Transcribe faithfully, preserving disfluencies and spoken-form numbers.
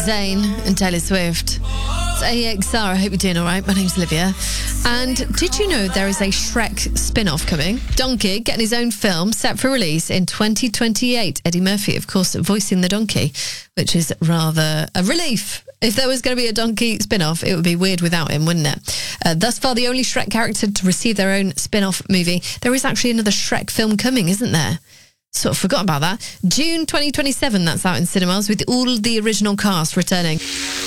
Zayn and Taylor Swift. It's A X R. I hope you're doing all right. My name's Olivia. And did you know there is a Shrek spin-off coming? Donkey getting his own film set for release in twenty twenty-eight. Eddie Murphy, of course, voicing the donkey, which is rather a relief. If there was going to be a donkey spin-off, it would be weird without him, wouldn't it? Uh, thus far, the only Shrek character to receive their own spin-off movie. There is actually another Shrek film coming, isn't there? Sort of forgot about that. June twenty twenty-seven, that's out in cinemas, with all the original cast returning.